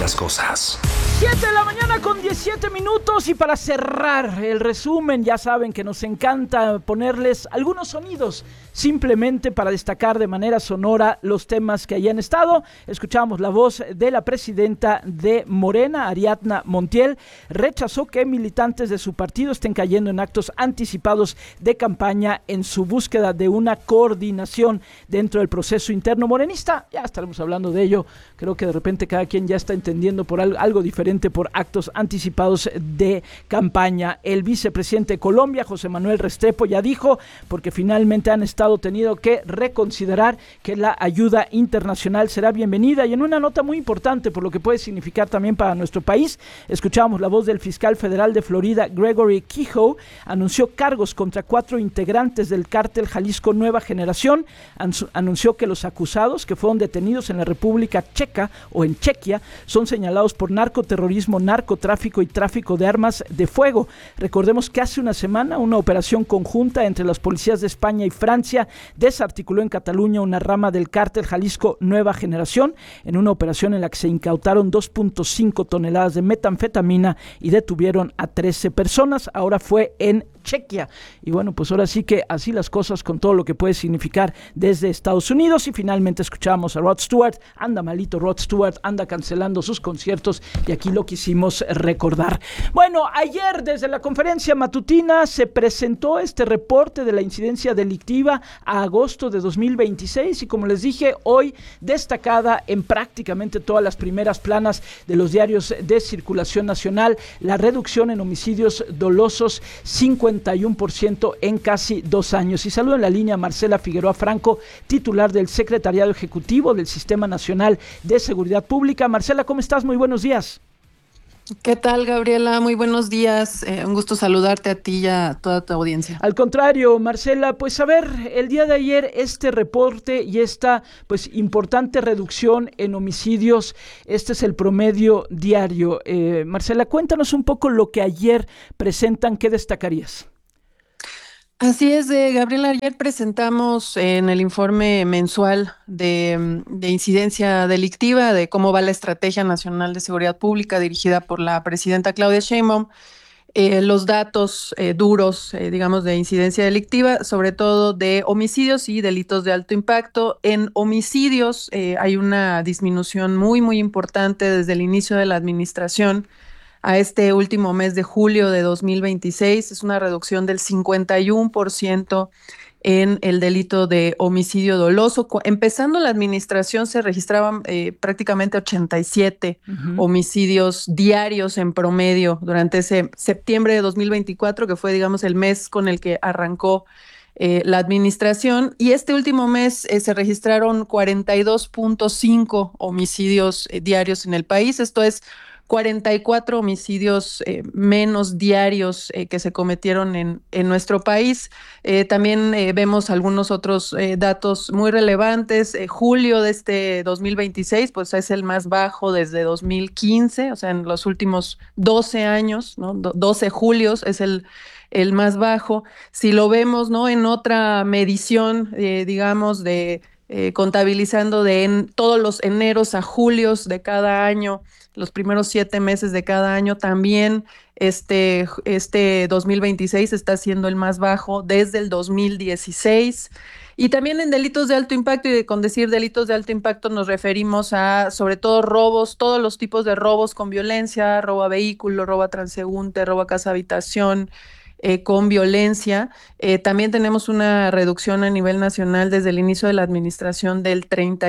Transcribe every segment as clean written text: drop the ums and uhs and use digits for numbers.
las cosas. 7 de la mañana con 17 minutos y para cerrar el resumen, ya saben que nos encanta ponerles algunos sonidos simplemente para destacar de manera sonora los temas que hayan estado. Escuchamos la voz de la presidenta de Morena, Ariadna Montiel, rechazó que militantes de su partido estén cayendo en actos anticipados de campaña en su búsqueda de una coordinación dentro del proceso interno morenista. Ya estaremos hablando de ello, creo que de repente cada quien ya está entendiendo por algo diferente por actos anticipados de campaña. El vicepresidente de Colombia, José Manuel Restrepo, ya dijo, porque finalmente han tenido que reconsiderar que la ayuda internacional será bienvenida, y en una nota muy importante por lo que puede significar también para nuestro país, escuchamos la voz del fiscal federal de Florida, Gregory Kehoe, anunció cargos contra 4 integrantes del cártel Jalisco Nueva Generación, anunció que los acusados que fueron detenidos en la República Checa o en Chequia son señalados por narcoterrorismo, narcotráfico y tráfico de armas de fuego. Recordemos que hace una semana una operación conjunta entre las policías de España y Francia desarticuló en Cataluña una rama del cártel Jalisco Nueva Generación en una operación en la que se incautaron 2.5 toneladas de metanfetamina y detuvieron a 13 personas. Ahora fue en Chequia. Y bueno, pues ahora sí que así las cosas con todo lo que puede significar desde Estados Unidos. Y finalmente escuchamos a Rod Stewart. Anda malito Rod Stewart, anda cancelando sus conciertos y aquí lo quisimos recordar. Bueno, ayer desde la conferencia matutina se presentó este reporte de la incidencia delictiva a agosto de 2026 y como les dije, hoy destacada en prácticamente todas las primeras planas de los diarios de circulación nacional, la reducción en homicidios dolosos, 51% en casi 2 años. Y saludo en la línea a Marcela Figueroa Franco, titular del Secretariado Ejecutivo del Sistema Nacional de Seguridad Pública. Marcela, ¿cómo estás? Muy buenos días. ¿Qué tal, Gabriela? Muy buenos días. Un gusto saludarte a ti y a toda tu audiencia. Al contrario, Marcela, pues a ver, el día de ayer este reporte y esta pues importante reducción en homicidios, este es el promedio diario. Marcela, cuéntanos un poco lo que ayer presentan, ¿qué destacarías? Así es, Gabriela, ayer presentamos en el informe mensual de incidencia delictiva, de cómo va la Estrategia Nacional de Seguridad Pública dirigida por la presidenta Claudia Sheinbaum, los datos duros, digamos, de incidencia delictiva, sobre todo de homicidios y delitos de alto impacto. En homicidios hay una disminución muy, muy importante desde el inicio de la administración a este último mes de julio de 2026. Es una reducción del 51% en el delito de homicidio doloso. Empezando la administración se registraban prácticamente 87 homicidios diarios en promedio durante ese septiembre de 2024, que fue, digamos, el mes con el que arrancó la administración, y este último mes se registraron 42.5 homicidios diarios en el país. Esto es 44 homicidios menos diarios que se cometieron en nuestro país. También vemos algunos otros datos muy relevantes. Julio de este 2026 pues es el más bajo desde 2015, o sea, en los últimos 12 años, ¿no? 12 julios es el más bajo. Si lo vemos, ¿no?, en otra medición, digamos, de contabilizando de todos los eneros a julios de cada año, los primeros 7 meses de cada año, también este 2026 está siendo el más bajo desde el 2016. Y también en delitos de alto impacto, y con decir delitos de alto impacto nos referimos a sobre todo robos, todos los tipos de robos con violencia, robo a vehículo, robo a transeúnte, robo a casa habitación, con violencia. También tenemos una reducción a nivel nacional desde el inicio de la administración del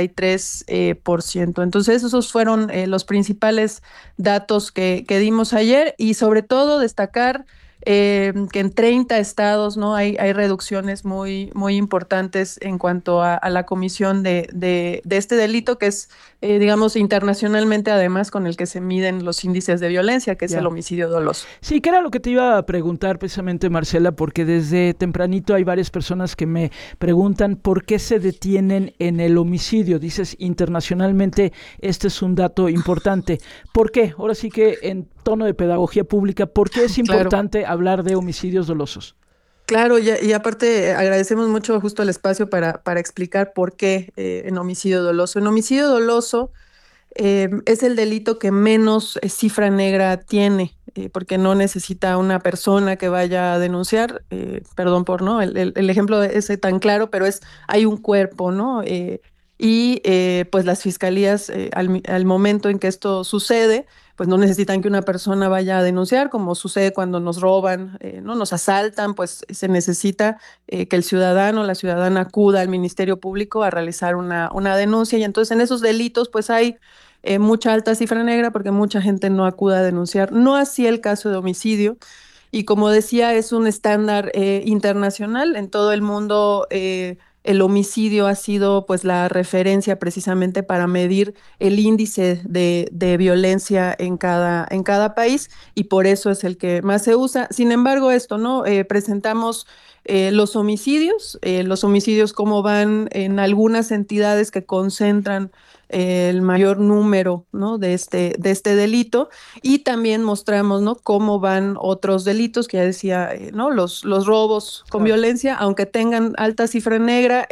33%. Entonces, esos fueron los principales datos que dimos ayer, y sobre todo destacar que en 30 estados, ¿no?, hay reducciones muy, muy importantes en cuanto a la comisión de este delito, que es, digamos, internacionalmente además con el que se miden los índices de violencia, que es el homicidio doloso. Sí, que era lo que te iba a preguntar precisamente, Marcela, porque desde tempranito hay varias personas que me preguntan por qué se detienen en el homicidio. Dices, internacionalmente este es un dato importante. ¿Por qué? Ahora sí que en tono de pedagogía pública, ¿por qué es importante hablar de homicidios dolosos? Claro, y aparte agradecemos mucho justo el espacio para explicar por qué en homicidio doloso. En homicidio doloso es el delito que menos cifra negra tiene, porque no necesita una persona que vaya a denunciar, perdón por no, el ejemplo ese tan claro, pero hay un cuerpo, ¿no? Pues las fiscalías al momento en que esto sucede, pues no necesitan que una persona vaya a denunciar, como sucede cuando nos roban, no nos asaltan, pues se necesita que el ciudadano o la ciudadana acuda al Ministerio Público a realizar una denuncia, y entonces en esos delitos pues hay mucha alta cifra negra porque mucha gente no acude a denunciar. No así el caso de homicidio, y como decía, es un estándar internacional en todo el mundo. El homicidio ha sido pues la referencia precisamente para medir el índice de violencia en cada país, y por eso es el que más se usa. Sin embargo, esto, ¿no? Presentamos los homicidios como van en algunas entidades que concentran el mayor número, ¿no? de este delito, y también mostramos, ¿no? cómo van otros delitos, que ya decía, ¿no? Los robos con violencia, aunque tengan alta cifra negra,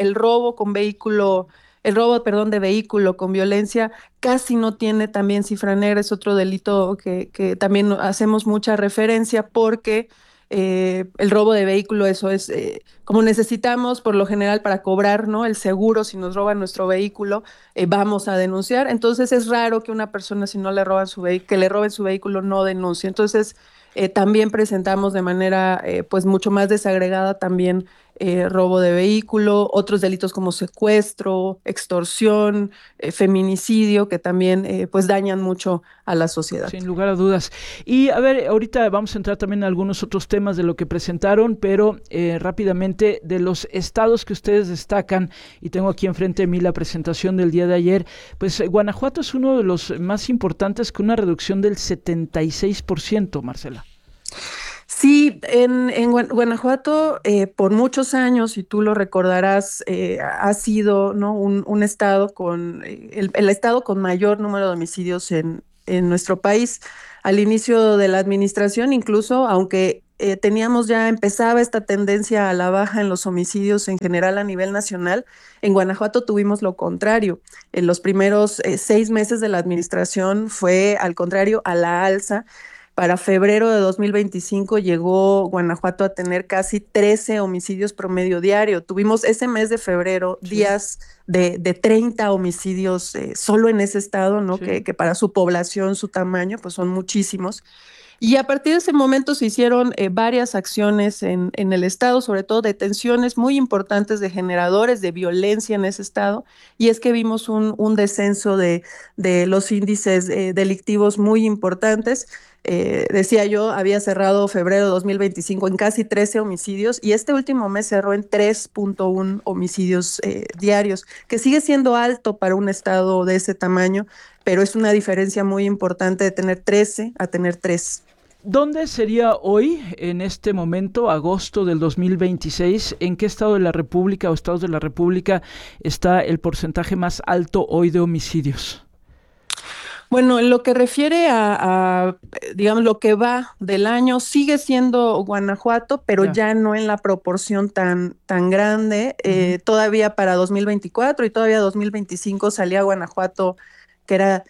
perdón, de vehículo con violencia casi no tiene también cifra negra, es otro delito que también hacemos mucha referencia porque el robo de vehículo, eso es como necesitamos por lo general para cobrar, ¿no? el seguro. Si nos roban nuestro vehículo, vamos a denunciar. Entonces es raro que una persona, si no le roban que le roben su vehículo, no denuncie. Entonces también presentamos de manera pues mucho más desagregada también robo de vehículo, otros delitos como secuestro, extorsión, feminicidio, que también pues dañan mucho a la sociedad. Sin lugar a dudas. Y a ver, ahorita vamos a entrar también en algunos otros temas de lo que presentaron, pero rápidamente, de los estados que ustedes destacan, y tengo aquí enfrente de mí la presentación del día de ayer, pues Guanajuato es uno de los más importantes, con una reducción del 76%, Marcela. Sí, en Guanajuato por muchos años, y tú lo recordarás, ha sido, ¿no? un estado con el estado con mayor número de homicidios en nuestro país. Al inicio de la administración, incluso, aunque empezaba esta tendencia a la baja en los homicidios en general a nivel nacional, en Guanajuato tuvimos lo contrario. En los primeros 6 meses de la administración fue, al contrario, a la alza. Para febrero de 2025 llegó Guanajuato a tener casi 13 homicidios promedio diario. Tuvimos ese mes de febrero días de 30 homicidios solo en ese estado, ¿no? Sí. Que para su población, su tamaño, pues son muchísimos. Y a partir de ese momento se hicieron varias acciones en el estado, sobre todo detenciones muy importantes de generadores de violencia en ese estado, y es que vimos un descenso de los índices delictivos muy importantes. Decía yo, había cerrado febrero de 2025 en casi 13 homicidios, y este último mes cerró en 3.1 homicidios diarios, que sigue siendo alto para un estado de ese tamaño, pero es una diferencia muy importante de tener 13 a tener 3. ¿Dónde sería hoy, en este momento, agosto del 2026, en qué estado de la República o estados de la República está el porcentaje más alto hoy de homicidios? Bueno, en lo que refiere digamos, lo que va del año, sigue siendo Guanajuato, pero ya no en la proporción tan grande. Todavía para 2024 y todavía 2025 salía Guanajuato, que era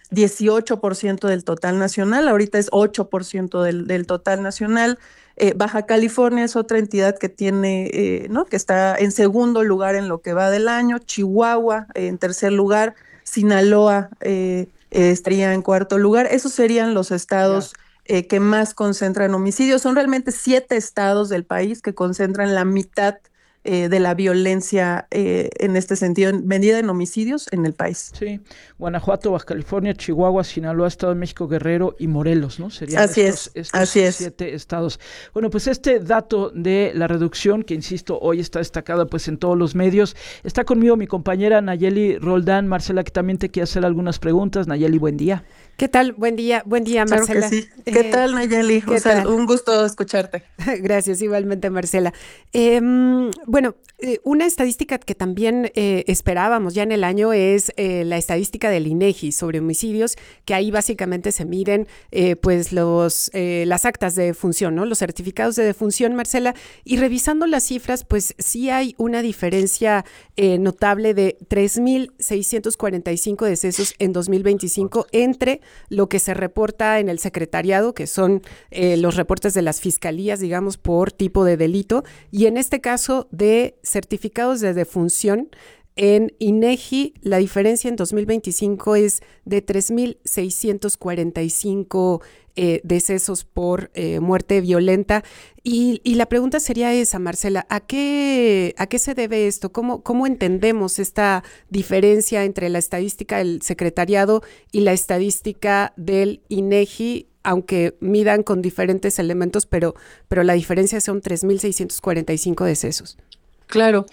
18% del total nacional, ahorita es 8% del total nacional. Baja California es otra entidad que tiene, ¿no? que está en segundo lugar en lo que va del año. Chihuahua en tercer lugar. Sinaloa estaría en cuarto lugar. Esos serían los estados que más concentran homicidios. Son realmente 7 estados del país que concentran la mitad de la violencia en este sentido, medida en homicidios en el país. Sí, Guanajuato, Baja California, Chihuahua, Sinaloa, Estado de México, Guerrero y Morelos, ¿no? Serían estos 7 estados. Bueno, pues este dato de la reducción, que insisto, hoy está destacada pues en todos los medios. Está conmigo mi compañera Nayeli Roldán. Marcela, que también te quiere hacer algunas preguntas. Nayeli, buen día. ¿Qué tal? Buen día, Marcela. Claro que sí. ¿Qué tal, Nayeli? Un gusto escucharte. Gracias, igualmente, Marcela. Bueno, una estadística que también esperábamos ya en el año es la estadística del INEGI sobre homicidios, que ahí básicamente se miden pues las actas de defunción, ¿no? Los certificados de defunción, Marcela, y revisando las cifras, pues sí hay una diferencia notable de 3,645 decesos en 2025 entre lo que se reporta en el secretariado, que son los reportes de las fiscalías, digamos, por tipo de delito, y en este caso de certificados de defunción. En INEGI, la diferencia en 2025 es de 3,645 decesos por muerte violenta. Y la pregunta sería esa, Marcela, ¿a qué se debe esto? ¿Cómo entendemos esta diferencia entre la estadística del secretariado y la estadística del INEGI, aunque midan con diferentes elementos, pero la diferencia son 3,645 decesos? Claro,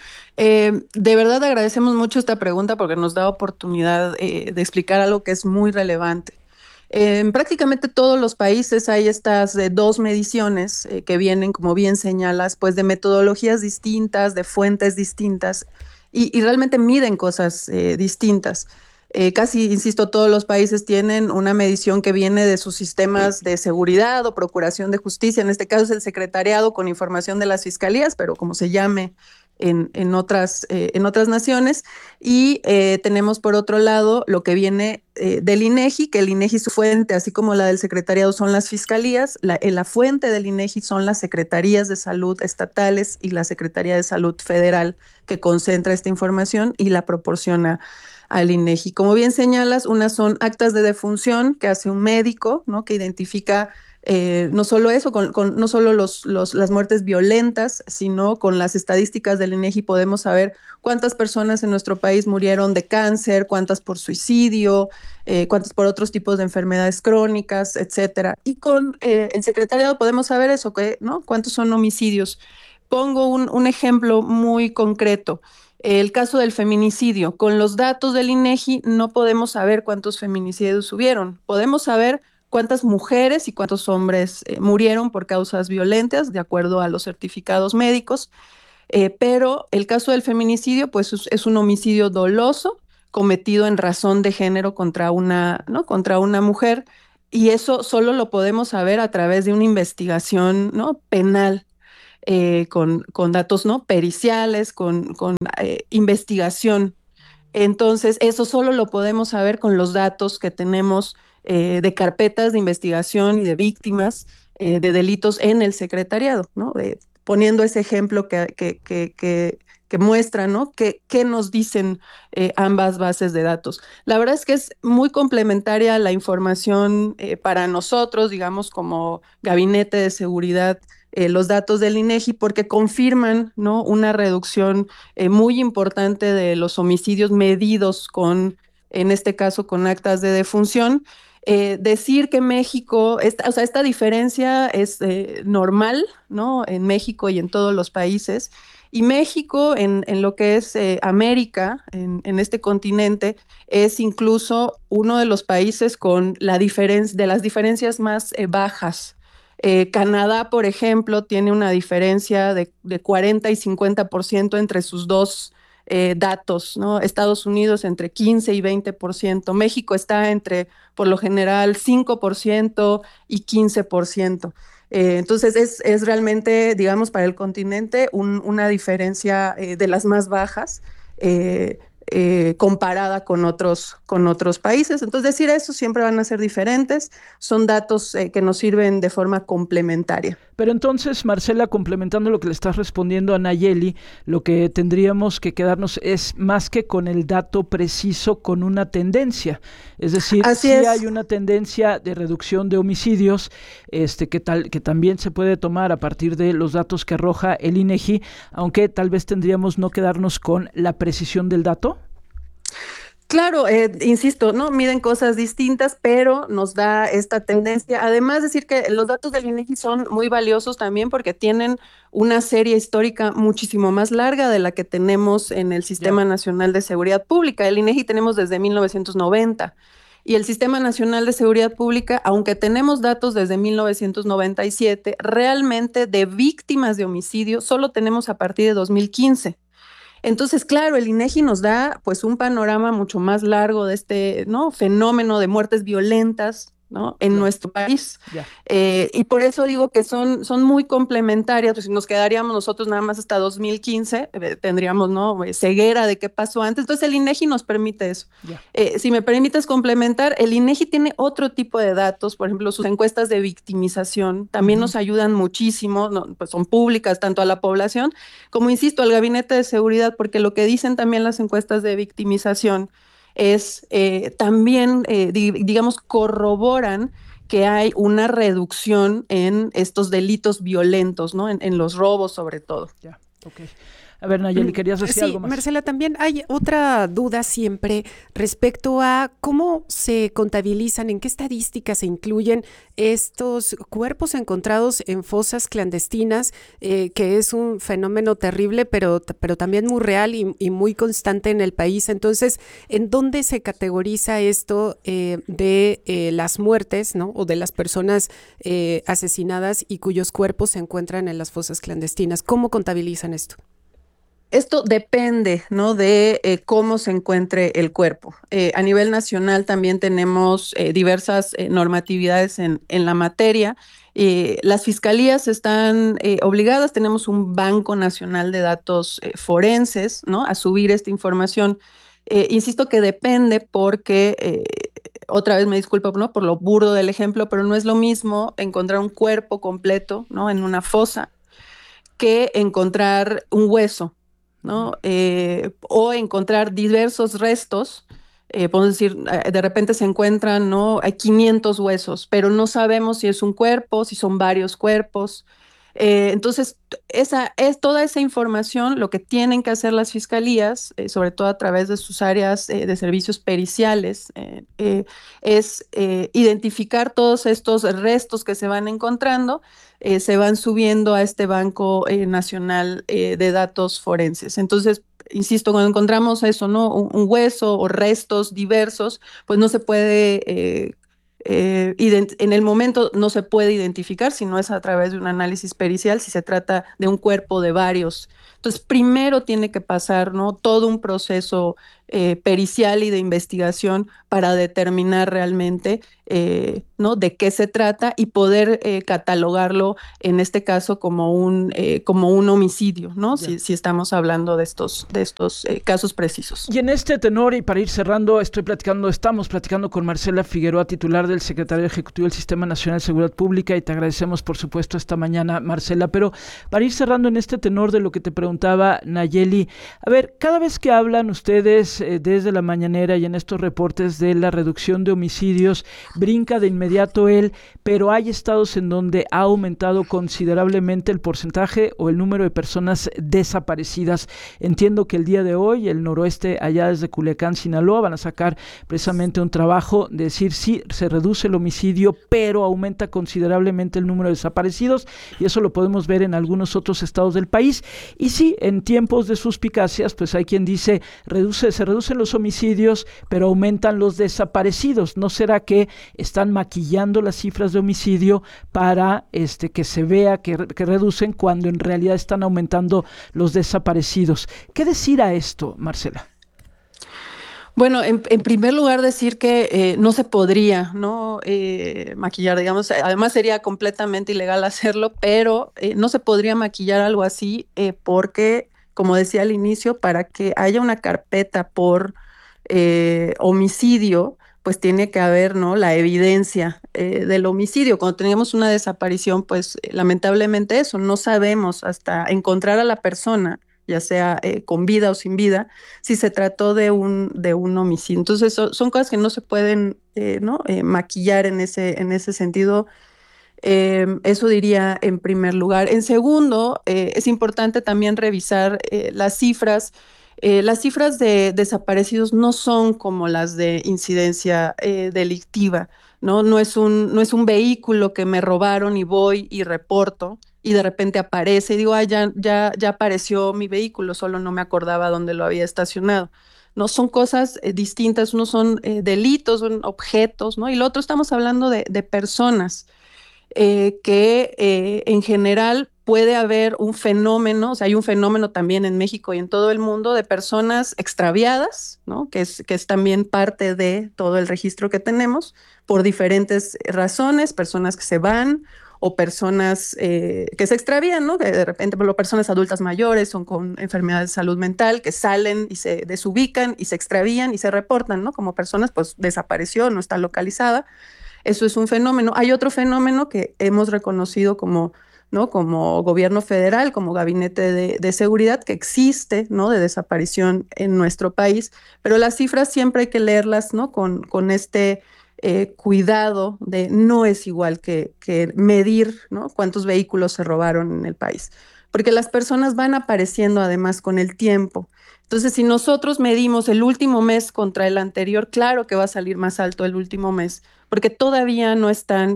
de verdad agradecemos mucho esta pregunta porque nos da oportunidad de explicar algo que es muy relevante. En prácticamente todos los países hay estas dos mediciones que vienen, como bien señalas, pues de metodologías distintas, de fuentes distintas y realmente miden cosas distintas. Casi, insisto, todos los países tienen una medición que viene de sus sistemas de seguridad o procuración de justicia. En este caso es el secretariado con información de las fiscalías, pero como se llame en otras naciones. Y tenemos por otro lado lo que viene del INEGI, que el INEGI, su fuente, así como la del secretariado, son las fiscalías. La fuente del INEGI son las secretarías de salud estatales y la Secretaría de Salud Federal, que concentra esta información y la proporciona al INEGI. Como bien señalas, unas son actas de defunción que hace un médico, ¿no? Que identifica no solo eso, no solo las muertes violentas, sino con las estadísticas del INEGI podemos saber cuántas personas en nuestro país murieron de cáncer, cuántas por suicidio, cuántas por otros tipos de enfermedades crónicas, etcétera. Y con el secretariado podemos saber eso, ¿no? Cuántos son homicidios. Pongo un ejemplo muy concreto. El caso del feminicidio. Con los datos del INEGI no podemos saber cuántos feminicidios hubieron. Podemos saber cuántas mujeres y cuántos hombres murieron por causas violentas, de acuerdo a los certificados médicos. Pero el caso del feminicidio, pues es un homicidio doloso cometido en razón de género contra una mujer. Y eso solo lo podemos saber a través de una investigación, ¿no? Penal. Con datos, ¿no? Periciales, con investigación. Entonces, eso solo lo podemos saber con los datos que tenemos de carpetas de investigación y de víctimas de delitos en el secretariado, ¿no? Poniendo ese ejemplo que muestra, ¿no? ¿Qué nos dicen ambas bases de datos? La verdad es que es muy complementaria la información para nosotros, digamos, como Gabinete de Seguridad, los datos del INEGI, porque confirman, ¿no? Una reducción muy importante de los homicidios medidos en este caso, con actas de defunción. Decir que México, esta diferencia es normal, ¿no? En México y en todos los países. Y México, en lo que es América, en este continente, es incluso uno de los países con de las diferencias más bajas. Canadá, por ejemplo, tiene una diferencia de 40 y 50% entre sus dos datos, ¿no? Estados Unidos entre 15 y 20%. México está entre, por lo general, 5% y 15%. Entonces es realmente, digamos, para el continente una diferencia de las más bajas comparada con otros países. Entonces, decir eso siempre van a ser diferentes, son datos que nos sirven de forma complementaria. Pero entonces, Marcela, complementando lo que le estás respondiendo a Nayeli, lo que tendríamos que quedarnos es más que con el dato preciso, con una tendencia. Es decir, sí hay una tendencia de reducción de homicidios, que también se puede tomar a partir de los datos que arroja el INEGI, aunque tal vez tendríamos no quedarnos con la precisión del dato. Claro, insisto, ¿no? Miden cosas distintas, pero nos da esta tendencia. Además, decir que los datos del INEGI son muy valiosos también porque tienen una serie histórica muchísimo más larga de la que tenemos en el Sistema Nacional de Seguridad Pública. El INEGI tenemos desde 1990. Y el Sistema Nacional de Seguridad Pública, aunque tenemos datos desde 1997, realmente de víctimas de homicidio solo tenemos a partir de 2015. Entonces, claro, el INEGI nos da pues un panorama mucho más largo de este, ¿no?, fenómeno de muertes violentas, ¿no?, en nuestro país. Y por eso digo que son muy complementarias. Pues si nos quedaríamos nosotros nada más hasta 2015, tendríamos, ¿no?, ceguera de qué pasó antes. Entonces el INEGI nos permite eso. Si me permites complementar, el INEGI tiene otro tipo de datos. Por ejemplo, sus encuestas de victimización también nos ayudan muchísimo, ¿no?, pues son públicas tanto a la población como, insisto, al Gabinete de Seguridad, porque lo que dicen también las encuestas de victimización es también, digamos, corroboran que hay una reducción en estos delitos violentos, ¿no? En los robos sobre todo. Ya, ok. A ver, Nayeli, querías decir algo más. Marcela, también hay otra duda siempre respecto a cómo se contabilizan, en qué estadísticas se incluyen estos cuerpos encontrados en fosas clandestinas, que es un fenómeno terrible, pero también muy real y muy constante en el país. Entonces, ¿en dónde se categoriza esto de las muertes, ¿no?, o de las personas asesinadas y cuyos cuerpos se encuentran en las fosas clandestinas? ¿Cómo contabilizan esto? Esto depende, ¿no?, de cómo se encuentre el cuerpo. A nivel nacional también tenemos diversas normatividades en la materia. Las fiscalías están obligadas, tenemos un Banco Nacional de Datos Forenses, ¿no?, a subir esta información. Insisto que depende porque, otra vez me disculpo, ¿no?, por lo burdo del ejemplo, pero no es lo mismo encontrar un cuerpo completo, ¿no?, en una fosa que encontrar un hueso, ¿no? O encontrar diversos restos. Podemos decir, de repente se encuentran, ¿no?, hay 500 huesos, pero no sabemos si es un cuerpo, si son varios cuerpos. Entonces, toda esa información, lo que tienen que hacer las fiscalías, sobre todo a través de sus áreas de servicios periciales, es identificar todos estos restos que se van encontrando, se van subiendo a este Banco Nacional de Datos Forenses. Entonces, insisto, cuando encontramos eso, ¿no?, un hueso o restos diversos, pues no se puede en el momento no se puede identificar si no es a través de un análisis pericial, si se trata de un cuerpo de varios. Entonces, primero tiene que pasar, ¿no?, todo un proceso pericial y de investigación para determinar realmente, ¿no?, de qué se trata y poder catalogarlo, en este caso, como un homicidio, ¿no?, si estamos hablando de estos casos precisos. Y en este tenor, y para ir cerrando, estamos platicando con Marcela Figueroa, titular del Secretario Ejecutivo del Sistema Nacional de Seguridad Pública, y te agradecemos, por supuesto, esta mañana, Marcela. Pero para ir cerrando en este tenor de lo que te preguntaba Nayeli, a ver, cada vez que hablan ustedes desde la mañanera y en estos reportes de la reducción de homicidios, brinca de inmediato pero hay estados en donde ha aumentado considerablemente el porcentaje o el número de personas desaparecidas. Entiendo que el día de hoy el noroeste, allá desde Culiacán, Sinaloa, van a sacar precisamente un trabajo de decir sí, se reduce el homicidio, pero aumenta considerablemente el número de desaparecidos, y eso lo podemos ver en algunos otros estados del país. Y sí, en tiempos de suspicacias, pues hay quien dice, se reducen los homicidios, pero aumentan los desaparecidos. ¿No será que están maquillando las cifras de homicidio para que se vea que reducen cuando en realidad están aumentando los desaparecidos? ¿Qué decir a esto, Marcela? Bueno, en primer lugar decir que no se podría, ¿no?, maquillar, digamos, además sería completamente ilegal hacerlo, pero no se podría maquillar algo así porque, como decía al inicio, para que haya una carpeta por homicidio, pues tiene que haber, ¿no?, la evidencia del homicidio. Cuando tenemos una desaparición, pues lamentablemente eso, no sabemos hasta encontrar a la persona, ya sea con vida o sin vida, si se trató de un homicidio. Entonces son cosas que no se pueden maquillar en ese sentido. Eso diría en primer lugar. En segundo, es importante también revisar las cifras. Las cifras de desaparecidos no son como las de incidencia delictiva, ¿no? No es un vehículo que me robaron y voy y reporto y de repente aparece y digo, ya apareció mi vehículo, solo no me acordaba dónde lo había estacionado. ¿no? Son cosas distintas, uno son delitos, son objetos, ¿no? Y lo otro estamos hablando de personas que en general puede haber un fenómeno, o sea, hay un fenómeno también en México y en todo el mundo de personas extraviadas, ¿no? Que es también parte de todo el registro que tenemos por diferentes razones, personas que se van o personas que se extravían, ¿no? Que de repente, por ejemplo, personas adultas mayores son con enfermedades de salud mental que salen y se desubican y se extravían y se reportan, ¿no? Como personas, pues desapareció, no está localizada. Eso es un fenómeno. Hay otro fenómeno que hemos reconocido como, ¿no? Como gobierno federal, como gabinete de seguridad que existe, ¿no? De desaparición en nuestro país, pero las cifras siempre hay que leerlas, ¿no? Con este cuidado de no es igual que medir, ¿no? Cuántos vehículos se robaron en el país, porque las personas van apareciendo además con el tiempo. Entonces, si nosotros medimos el último mes contra el anterior, claro que va a salir más alto el último mes, porque todavía no están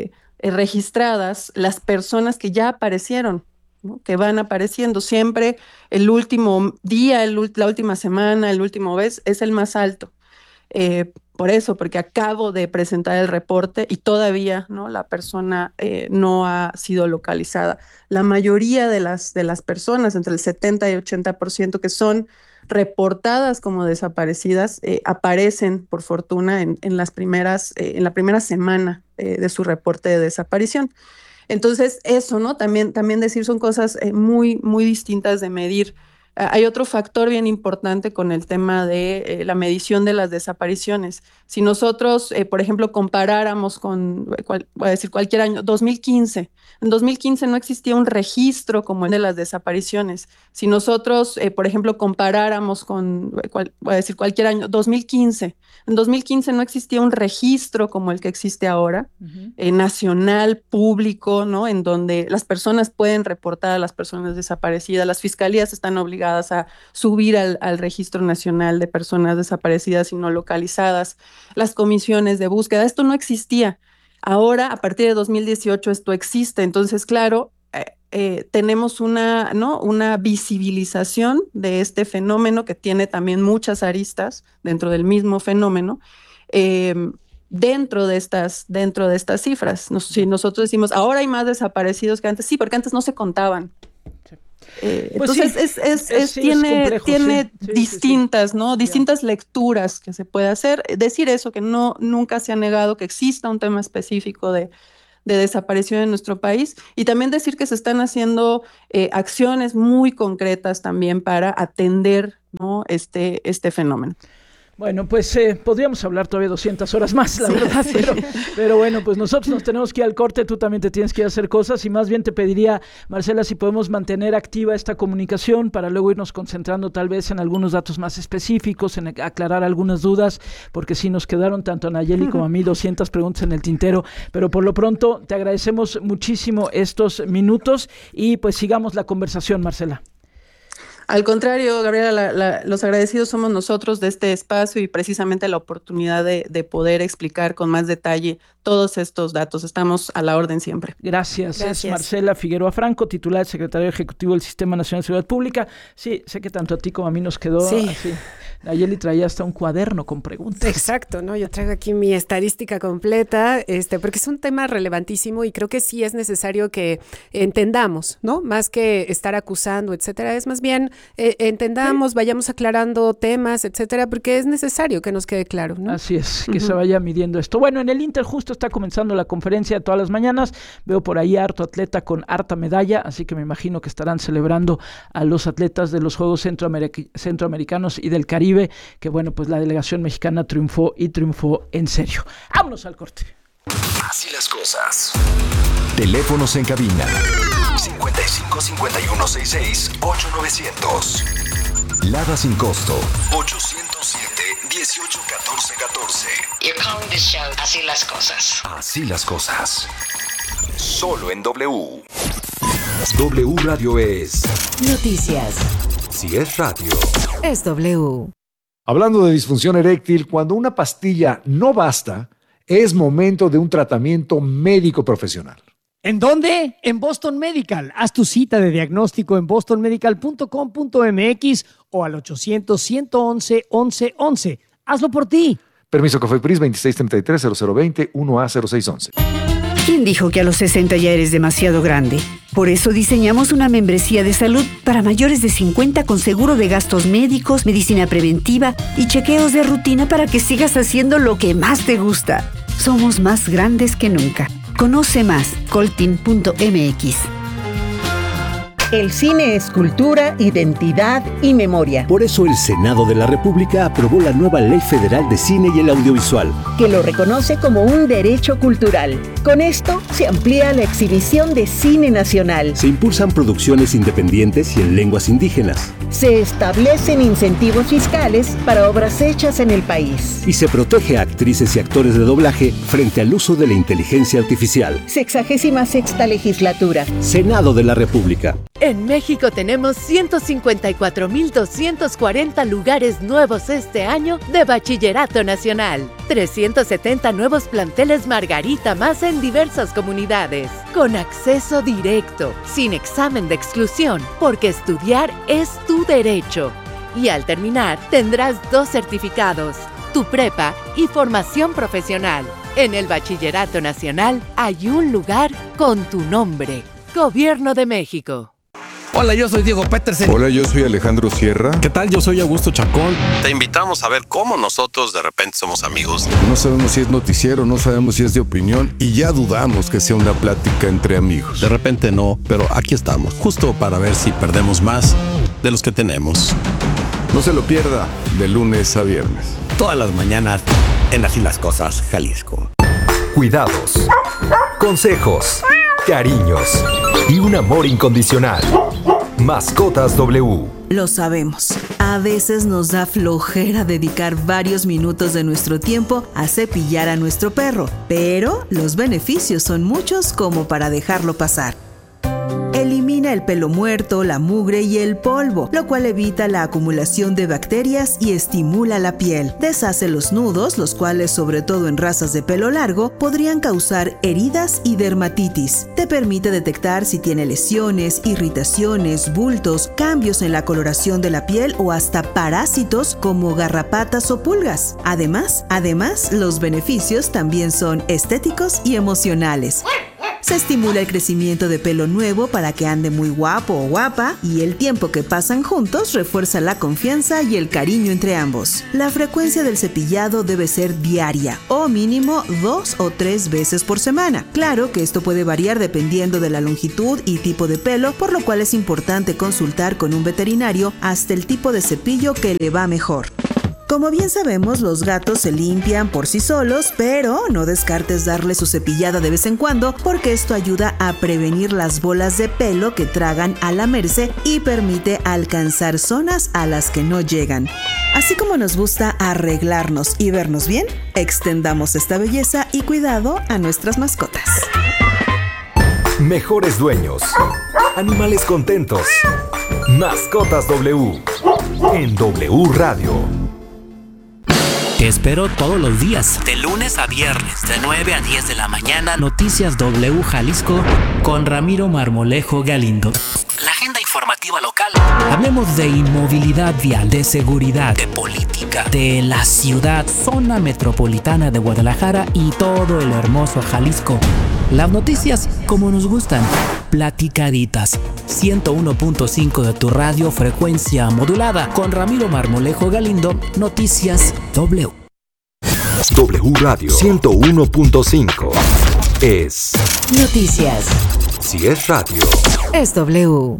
registradas las personas que ya aparecieron, ¿no? Que van apareciendo. Siempre el último día, la última semana, el último mes es el más alto. Por eso, porque acabo de presentar el reporte y todavía, ¿no? La persona no ha sido localizada. La mayoría de las personas, entre el 70 y 80% que son reportadas como desaparecidas, aparecen, por fortuna, en la primera semana de su reporte de desaparición. Entonces, eso, ¿no? También decir son cosas muy, muy distintas de medir. Hay otro factor bien importante con el tema de la medición de las desapariciones. Si nosotros, por ejemplo, comparáramos con, voy a decir cualquier año, 2015. En 2015 no existía un registro como el de las desapariciones. Si nosotros, por ejemplo, comparáramos con, voy a decir cualquier año, 2015. En 2015 no existía un registro como el que existe ahora, nacional, público, ¿no? En donde las personas pueden reportar a las personas desaparecidas, las fiscalías están obligadas a subir al Registro Nacional de Personas Desaparecidas y No Localizadas, las comisiones de búsqueda, esto no existía. Ahora, a partir de 2018, esto existe. Entonces, claro, tenemos una visibilización de este fenómeno que tiene también muchas aristas dentro del mismo fenómeno. Dentro de estas cifras. Si nosotros decimos, ahora hay más desaparecidos que antes, sí, porque antes no se contaban. Pues entonces sí, tiene distintas, ¿no? Ya. Distintas lecturas que se puede hacer. Decir eso, que nunca se ha negado que exista un tema específico de desaparición en nuestro país, y también decir que se están haciendo acciones muy concretas también para atender, ¿no? este fenómeno. Bueno, pues podríamos hablar todavía 200 horas más, la verdad, pero bueno, pues nosotros nos tenemos que ir al corte, tú también te tienes que ir a hacer cosas, y más bien te pediría, Marcela, si podemos mantener activa esta comunicación para luego irnos concentrando tal vez en algunos datos más específicos, en aclarar algunas dudas, porque sí nos quedaron tanto a Nayeli como a mí 200 preguntas en el tintero, pero por lo pronto te agradecemos muchísimo estos minutos y pues sigamos la conversación, Marcela. Al contrario, Gabriela, los agradecidos somos nosotros de este espacio y precisamente la oportunidad de poder explicar con más detalle todos estos datos. Estamos a la orden siempre. Gracias. Es Marcela Figueroa Franco, titular del Secretario Ejecutivo del Sistema Nacional de Seguridad Pública. Sí, sé que tanto a ti como a mí nos quedó así. Nayeli traía hasta un cuaderno con preguntas. Exacto, ¿no? Yo traigo aquí mi estadística completa, porque es un tema relevantísimo y creo que sí es necesario que entendamos, ¿no? Más que estar acusando, etcétera, es más bien entendamos, vayamos aclarando temas, etcétera, porque es necesario que nos quede claro, ¿no? Así es, que se vaya midiendo esto. Bueno, en el Inter justo está comenzando la conferencia de todas las mañanas. Veo por ahí harto atleta con harta medalla, así que me imagino que estarán celebrando a los atletas de los Juegos Centroamericanos y del Caribe, que bueno, pues la delegación mexicana triunfó en serio. ¡Vámonos al corte! Así las cosas. Teléfonos en cabina 55 51 66 8900. Lada sin costo 807 18 14 14. You're calling this show Así las cosas. Así las cosas. Solo en W. W Radio es noticias. Si es radio, es W. Hablando de disfunción eréctil, cuando una pastilla no basta, es momento de un tratamiento médico profesional. ¿En dónde? En Boston Medical. Haz tu cita de diagnóstico en bostonmedical.com.mx o al 800-111-1111. Hazlo por ti. Permiso COFEPRIS 2633-0020-1A0611. ¿Quién dijo que a los 60 ya eres demasiado grande? Por eso diseñamos una membresía de salud para mayores de 50 con seguro de gastos médicos, medicina preventiva y chequeos de rutina para que sigas haciendo lo que más te gusta. Somos más grandes que nunca. Conoce más, coltin.mx. El cine es cultura, identidad y memoria. Por eso el Senado de la República aprobó la nueva Ley Federal de Cine y el Audiovisual, que lo reconoce como un derecho cultural. Con esto se amplía la exhibición de cine nacional. Se impulsan producciones independientes y en lenguas indígenas. Se establecen incentivos fiscales para obras hechas en el país. Y se protege a actrices y actores de doblaje frente al uso de la inteligencia artificial. 66ª legislatura. Senado de la República. En México tenemos 154,240 lugares nuevos este año de Bachillerato Nacional. 370 nuevos planteles Margarita más en diversas comunidades. Con acceso directo, sin examen de exclusión, porque estudiar es tu derecho. Y al terminar, tendrás 2 certificados, tu prepa y formación profesional. En el Bachillerato Nacional hay un lugar con tu nombre. Gobierno de México. Hola, yo soy Diego Petersen. Hola, yo soy Alejandro Sierra. ¿Qué tal? Yo soy Augusto Chacón. Te invitamos a ver cómo nosotros de repente somos amigos. No sabemos si es noticiero, no sabemos si es de opinión y ya dudamos que sea una plática entre amigos. De repente no, pero aquí estamos, justo para ver si perdemos más de los que tenemos. No se lo pierda, de lunes a viernes. Todas las mañanas en Así las Cosas, Jalisco. Cuidados, consejos, cariños y un amor incondicional. Mascotas W. Lo sabemos. A veces nos da flojera dedicar varios minutos de nuestro tiempo a cepillar a nuestro perro, pero los beneficios son muchos como para dejarlo pasar. Elimina el pelo muerto, la mugre y el polvo, lo cual evita la acumulación de bacterias y estimula la piel. Deshace los nudos, los cuales, sobre todo en razas de pelo largo, podrían causar heridas y dermatitis. Te permite detectar si tiene lesiones, irritaciones, bultos, cambios en la coloración de la piel o hasta parásitos como garrapatas o pulgas. Además, los beneficios también son estéticos y emocionales. Se estimula el crecimiento de pelo nuevo para que ande muy guapo o guapa, y el tiempo que pasan juntos refuerza la confianza y el cariño entre ambos. La frecuencia del cepillado debe ser diaria o mínimo 2 o 3 veces por semana. Claro que esto puede variar dependiendo de la longitud y tipo de pelo, por lo cual es importante consultar con un veterinario hasta el tipo de cepillo que le va mejor. Como bien sabemos, los gatos se limpian por sí solos, pero no descartes darle su cepillada de vez en cuando, porque esto ayuda a prevenir las bolas de pelo que tragan al lamerse y permite alcanzar zonas a las que no llegan. Así como nos gusta arreglarnos y vernos bien, extendamos esta belleza y cuidado a nuestras mascotas. Mejores dueños. Animales contentos. Mascotas W. En W Radio. Te espero todos los días, de lunes a viernes, de 9 a 10 de la mañana. Noticias W Jalisco con Ramiro Marmolejo Galindo. La agenda informativa local. Hablemos de inmovilidad vial, de seguridad, de política, de la ciudad, zona metropolitana de Guadalajara y todo el hermoso Jalisco. Las noticias como nos gustan, platicaditas. 101.5 de tu radio, frecuencia modulada. Con Ramiro Marmolejo Galindo, Noticias W. W Radio 101.5 es Noticias. Si es radio, es W.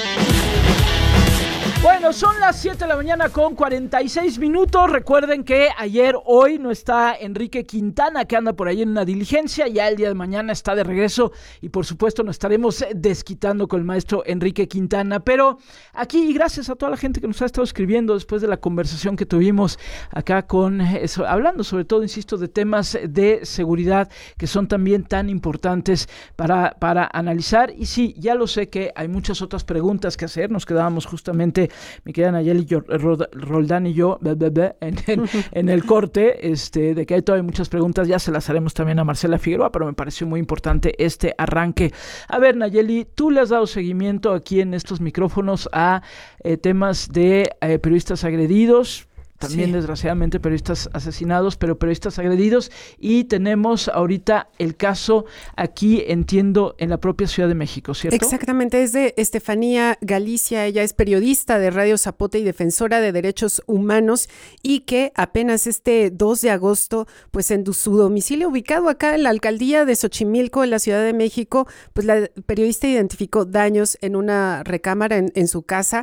Bueno, son las 7 de la mañana con 46 minutos. Recuerden que hoy no está Enrique Quintana, que anda por ahí en una diligencia. Ya el día de mañana está de regreso y por supuesto nos estaremos desquitando con el maestro Enrique Quintana. Pero aquí, y gracias a toda la gente que nos ha estado escribiendo después de la conversación que tuvimos acá hablando sobre todo, insisto, de temas de seguridad que son también tan importantes para analizar. Y sí, ya lo sé que hay muchas otras preguntas que hacer. Nos quedábamos justamente mi querida Nayeli Roldán y yo en el corte, de que hay todavía muchas preguntas, ya se las haremos también a Marcela Figueroa, pero me pareció muy importante este arranque. A ver, Nayeli, tú le has dado seguimiento aquí en estos micrófonos a temas de periodistas agredidos, también desgraciadamente periodistas asesinados, pero periodistas agredidos, y tenemos ahorita el caso aquí, entiendo, en la propia Ciudad de México, ¿cierto? Exactamente, es de Estefanía Galicia, ella es periodista de Radio Zapote y defensora de derechos humanos, y que apenas este 2 de agosto, pues en su domicilio ubicado acá en la alcaldía de Xochimilco, en la Ciudad de México, pues la periodista identificó daños en una recámara en su casa,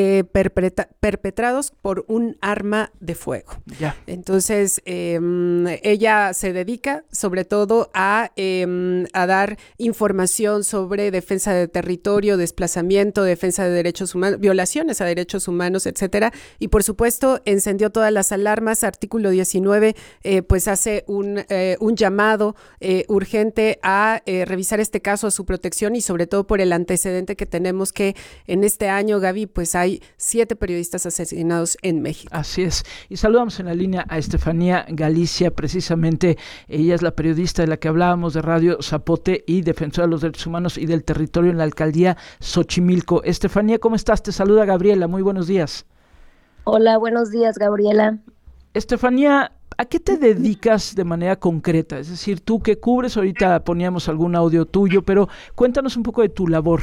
perpetrados por un arma de fuego. Ya. Entonces, ella se dedica sobre todo a dar información sobre defensa de territorio, desplazamiento, defensa de derechos humanos, violaciones a derechos humanos, etcétera. Y por supuesto, encendió todas las alarmas. Artículo 19, pues hace un llamado urgente a revisar este caso, a su protección, y sobre todo por el antecedente que tenemos, que en este año, Gaby, pues hay 7 periodistas asesinados en México. Así es. Y saludamos en la línea a Estefanía Galicia, precisamente ella es la periodista de la que hablábamos, de Radio Zapote y defensora de los derechos humanos y del territorio en la alcaldía Xochimilco. Estefanía, ¿cómo estás? Te saluda Gabriela, muy buenos días. Hola, buenos días, Gabriela. Estefanía, ¿a qué te dedicas de manera concreta? Es decir, tú que cubres, ahorita poníamos algún audio tuyo, pero cuéntanos un poco de tu labor.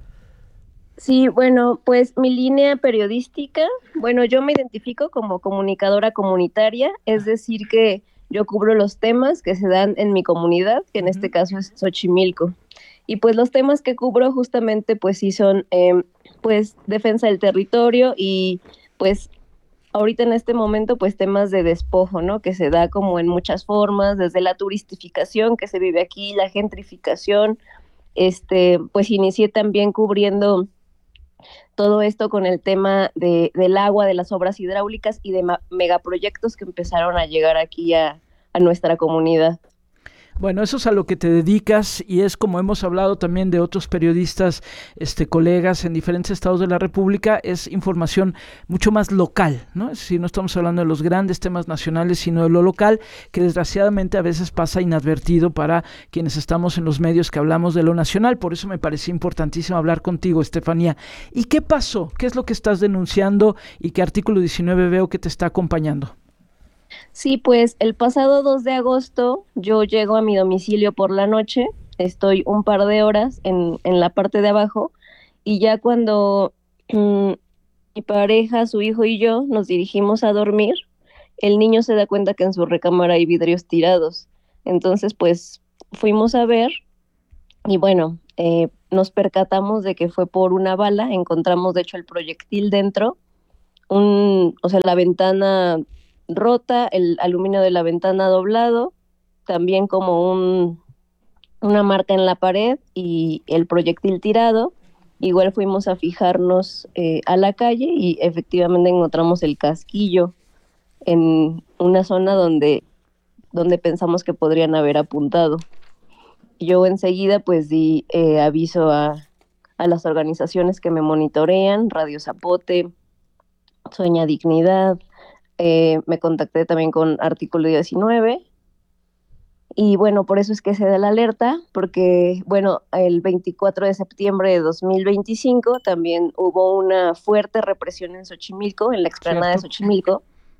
Sí, bueno, pues mi línea periodística, bueno, yo me identifico como comunicadora comunitaria, es decir que yo cubro los temas que se dan en mi comunidad, que en este caso es Xochimilco. Y pues los temas que cubro justamente pues sí son pues defensa del territorio y pues ahorita en este momento pues temas de despojo, ¿no? Que se da como en muchas formas, desde la turistificación que se vive aquí, la gentrificación, pues inicié también cubriendo todo esto con el tema del agua, de las obras hidráulicas y de megaproyectos que empezaron a llegar aquí a nuestra comunidad. Bueno, eso es a lo que te dedicas y es como hemos hablado también de otros periodistas, colegas en diferentes estados de la República, es información mucho más local, ¿no? Es decir, no estamos hablando de los grandes temas nacionales, sino de lo local, que desgraciadamente a veces pasa inadvertido para quienes estamos en los medios que hablamos de lo nacional. Por eso me parecía importantísimo hablar contigo, Estefanía. ¿Y qué pasó? ¿Qué es lo que estás denunciando y qué artículo 19 veo que te está acompañando? Sí, pues el pasado 2 de agosto yo llego a mi domicilio por la noche, estoy un par de horas en la parte de abajo y ya cuando mi pareja, su hijo y yo nos dirigimos a dormir, el niño se da cuenta que en su recámara hay vidrios tirados. Entonces pues fuimos a ver y bueno, nos percatamos de que fue por una bala, encontramos de hecho el proyectil dentro, la ventana rota, el aluminio de la ventana doblado, también como una marca en la pared y el proyectil tirado. Igual fuimos a fijarnos a la calle y efectivamente encontramos el casquillo en una zona donde pensamos que podrían haber apuntado. Yo enseguida pues di aviso a las organizaciones que me monitorean, Radio Zapote, Sueña Dignidad. Me contacté también con Artículo 19 y bueno, por eso es que se da la alerta, porque bueno, el 24 de septiembre de 2025 también hubo una fuerte represión en Xochimilco, en la explanada de Xochimilco,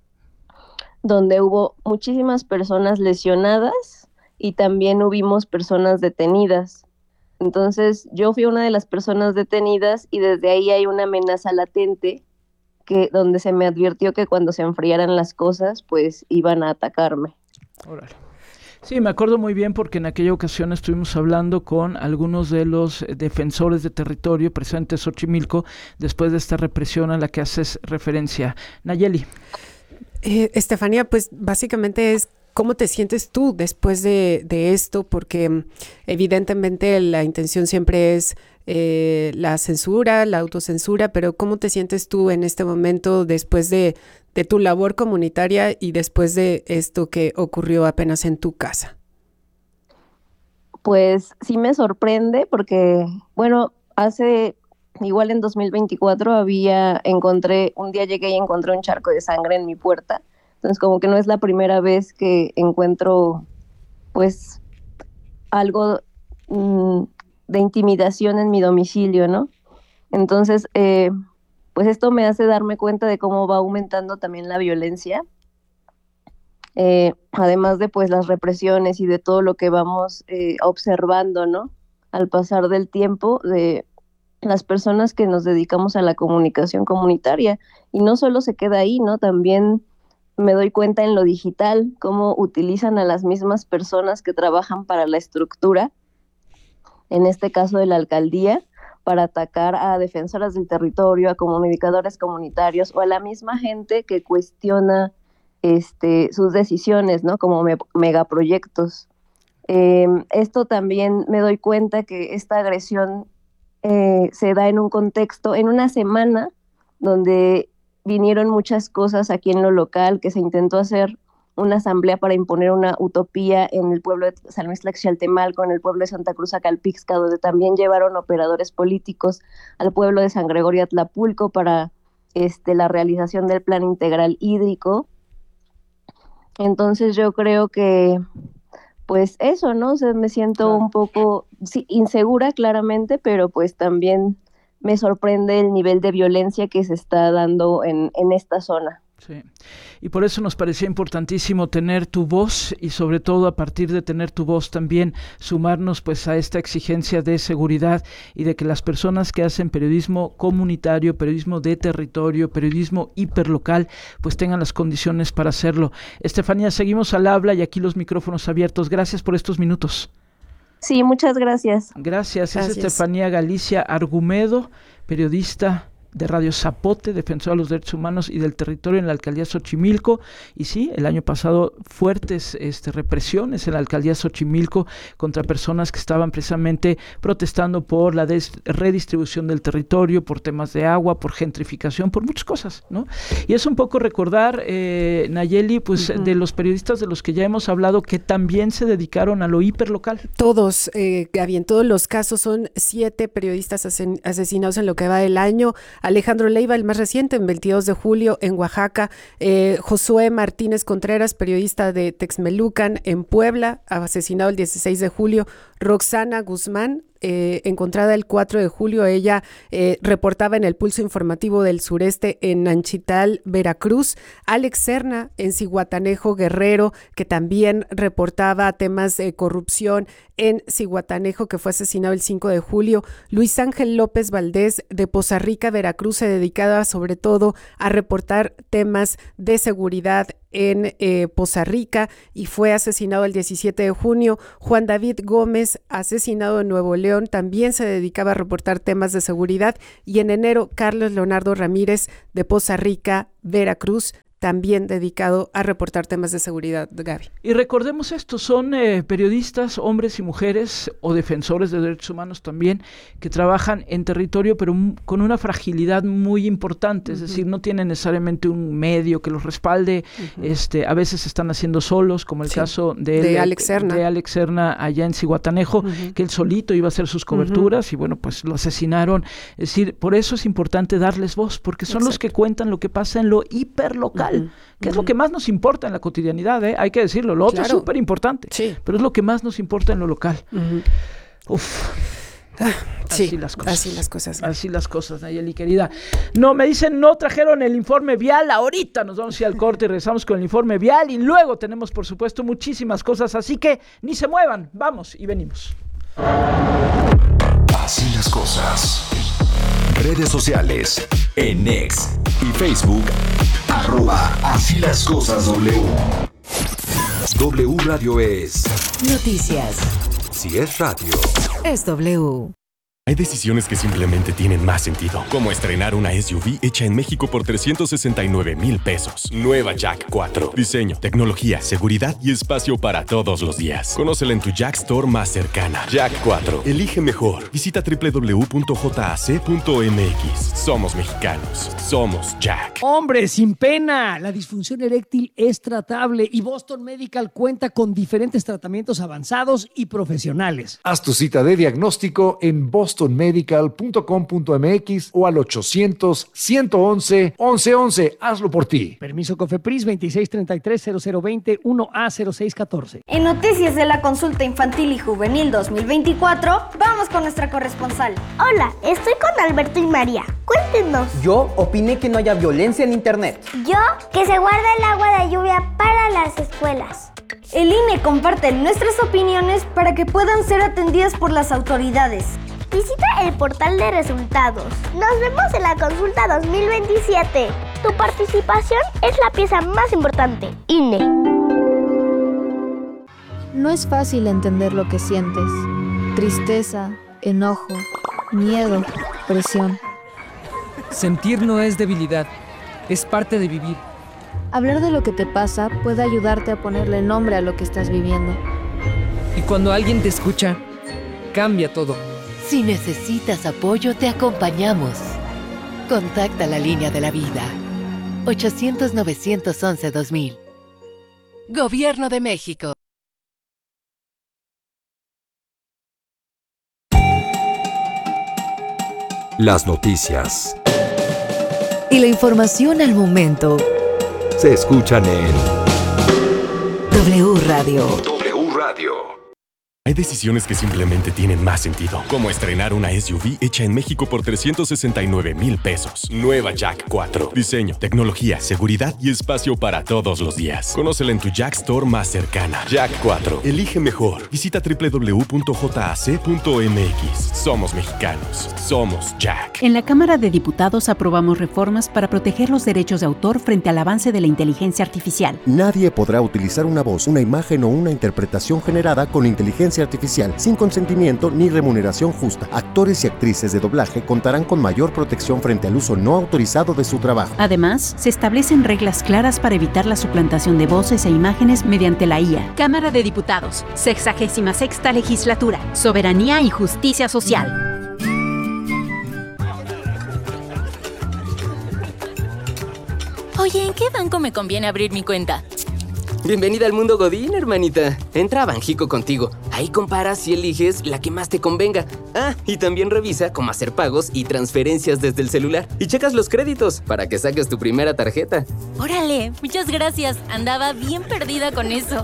donde hubo muchísimas personas lesionadas y también hubimos personas detenidas. Entonces yo fui una de las personas detenidas y desde ahí hay una amenaza latente donde se me advirtió que cuando se enfriaran las cosas, pues iban a atacarme. Órale. Sí, me acuerdo muy bien porque en aquella ocasión estuvimos hablando con algunos de los defensores de territorio presentes en Xochimilco después de esta represión a la que haces referencia. Nayeli. Estefanía, pues básicamente es ¿cómo te sientes tú después de esto? Porque evidentemente la intención siempre es la censura, la autocensura, pero ¿cómo te sientes tú en este momento después de tu labor comunitaria y después de esto que ocurrió apenas en tu casa? Pues sí me sorprende porque, bueno, hace igual en 2024 un día llegué y encontré un charco de sangre en mi puerta. Entonces como que no es la primera vez que encuentro pues algo de intimidación en mi domicilio, ¿no? Entonces pues esto me hace darme cuenta de cómo va aumentando también la violencia, además de pues las represiones y de todo lo que vamos observando, ¿no? Al pasar del tiempo de las personas que nos dedicamos a la comunicación comunitaria. Y no solo se queda ahí, ¿no? También me doy cuenta en lo digital, cómo utilizan a las mismas personas que trabajan para la estructura, en este caso de la alcaldía, para atacar a defensoras del territorio, a comunicadores comunitarios o a la misma gente que cuestiona sus decisiones, ¿no? Como megaproyectos. Esto también me doy cuenta que esta agresión se da en un contexto, en una semana donde vinieron muchas cosas aquí en lo local, que se intentó hacer una asamblea para imponer una utopía en el pueblo de San Luis Tlaxcaltemalco, en el pueblo de Santa Cruz Acalpixca, donde también llevaron operadores políticos al pueblo de San Gregorio Atlapulco para la realización del plan integral hídrico. Entonces yo creo que pues eso, ¿no? O sea, me siento un poco insegura claramente, pero pues también me sorprende el nivel de violencia que se está dando en esta zona. Sí, y por eso nos parecía importantísimo tener tu voz y sobre todo a partir de tener tu voz también sumarnos pues a esta exigencia de seguridad y de que las personas que hacen periodismo comunitario, periodismo de territorio, periodismo hiperlocal, pues tengan las condiciones para hacerlo. Estefanía, seguimos al habla y aquí los micrófonos abiertos. Gracias por estos minutos. Sí, muchas gracias. Gracias. Es Estefanía Galicia Argumedo, periodista de Radio Zapote, defensora de los derechos humanos y del territorio en la alcaldía Xochimilco. Y sí, el año pasado fuertes represiones en la alcaldía Xochimilco contra personas que estaban precisamente protestando por la redistribución del territorio, por temas de agua, por gentrificación, por muchas cosas, ¿no? Y es un poco recordar, Nayeli, pues de los periodistas de los que ya hemos hablado que también se dedicaron a lo hiperlocal. Todos, Gaby, en todos los casos son 7 periodistas asesinados en lo que va del año. Alejandro Leiva, el más reciente, en 22 de julio en Oaxaca. Josué Martínez Contreras, periodista de Texmelucan en Puebla, asesinado el 16 de julio. Roxana Guzmán, encontrada el 4 de julio, ella reportaba en el Pulso Informativo del Sureste en Nanchital, Veracruz. Alex Serna en Zihuatanejo, Guerrero, que también reportaba temas de corrupción en Zihuatanejo, que fue asesinado el 5 de julio. Luis Ángel López Valdés de Poza Rica, Veracruz, se dedicaba sobre todo a reportar temas de seguridad en Poza Rica y fue asesinado el 17 de junio. Juan David Gómez, asesinado en Nuevo León, también se dedicaba a reportar temas de seguridad. Y en enero, Carlos Leonardo Ramírez de Poza Rica, Veracruz, también dedicado a reportar temas de seguridad, Gaby. Y recordemos esto, son periodistas, hombres y mujeres, o defensores de derechos humanos también, que trabajan en territorio, pero con una fragilidad muy importante, es decir, no tienen necesariamente un medio que los respalde, a veces están haciendo solos, como el caso de Alex Serna allá en Zihuatanejo, que él solito iba a hacer sus coberturas, y bueno, pues lo asesinaron. Es decir, por eso es importante darles voz, porque son los que cuentan lo que pasa en lo hiperlocal, que es lo que más nos importa en la cotidianidad, hay que decirlo, lo otro es súper importante, pero es lo que más nos importa en lo local. Así las cosas. Así las cosas, Nayeli, querida. No, me dicen, no trajeron el informe vial. Ahorita nos vamos a ir al corte y regresamos con el informe vial. Y luego tenemos, por supuesto, muchísimas cosas. Así que ni se muevan. Vamos y venimos. Así las cosas. Redes sociales. En X y Facebook. @Así las cosas W. W Radio es noticias. Si es radio, es W. Hay decisiones que simplemente tienen más sentido, como estrenar una SUV hecha en México por 369,000 pesos. Nueva Jack 4. Diseño, tecnología, seguridad y espacio para todos los días. Conócela en tu Jack Store más cercana. Jack 4. Elige mejor. Visita www.jac.mx. Somos mexicanos. Somos Jack. Hombre, sin pena. La disfunción eréctil es tratable y Boston Medical cuenta con diferentes tratamientos avanzados y profesionales. Haz tu cita de diagnóstico en Boston bostonmedical.com.mx o al 800-111-1111. Hazlo por ti. Permiso COFEPRIS 2633-0020 1A0614. En Noticias de la Consulta Infantil y Juvenil 2024, vamos con nuestra corresponsal. Hola, estoy con Alberto y María. Cuéntenos. Yo opiné que no haya violencia en internet. Yo, que se guarda el agua de lluvia para las escuelas. El INE comparte nuestras opiniones para que puedan ser atendidas por las autoridades. Visita el portal de resultados. Nos vemos en la consulta 2027. Tu participación es la pieza más importante. INE. No es fácil entender lo que sientes. Tristeza, enojo, miedo, presión. Sentir no es debilidad, es parte de vivir. Hablar de lo que te pasa puede ayudarte a ponerle nombre a lo que estás viviendo. Y cuando alguien te escucha, cambia todo. Si necesitas apoyo, te acompañamos. Contacta la línea de la vida. 800-911-2000. Gobierno de México. Las noticias Y la información al momento se escuchan en W Radio. W Radio. Hay decisiones que simplemente tienen más sentido, como estrenar una SUV hecha en México por 369,000 pesos. Nueva Jack 4. Diseño, tecnología, seguridad y espacio para todos los días. Conócela en tu Jack Store más cercana. Jack 4. Elige mejor. Visita www.jac.mx. Somos mexicanos. Somos Jack. En la Cámara de Diputados aprobamos reformas para proteger los derechos de autor frente al avance de la inteligencia artificial. Nadie podrá utilizar una voz, una imagen o una interpretación generada con inteligencia artificial sin consentimiento ni remuneración justa. Actores y actrices de doblaje contarán con mayor protección frente al uso no autorizado de su trabajo. Además, se establecen reglas claras para evitar la suplantación de voces e imágenes mediante la IA. Cámara de Diputados, 66ª Legislatura, Soberanía y Justicia Social. Oye, ¿en qué banco me conviene abrir mi cuenta? Bienvenida al mundo Godín, hermanita. Entra a Banjico Contigo. Ahí comparas y eliges la que más te convenga. Ah, y también revisa cómo hacer pagos y transferencias desde el celular. Y checas los créditos para que saques tu primera tarjeta. ¡Órale! Muchas gracias. Andaba bien perdida con eso.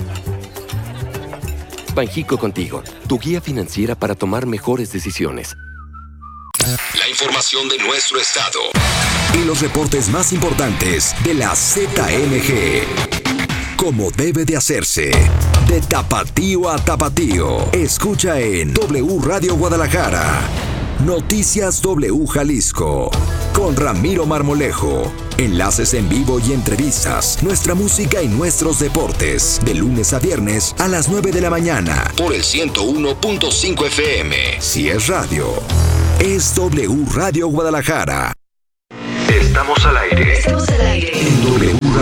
Banjico Contigo, tu guía financiera para tomar mejores decisiones. La información de nuestro estado y los reportes más importantes de la ZMG. Como debe de hacerse, de tapatío a tapatío. Escucha en W Radio Guadalajara. Noticias W Jalisco. Con Ramiro Marmolejo. Enlaces en vivo y entrevistas. Nuestra música y nuestros deportes. De lunes a viernes a las 9 de la mañana. Por el 101.5 FM. Si es radio, es W Radio Guadalajara. Estamos al aire. En W Radio.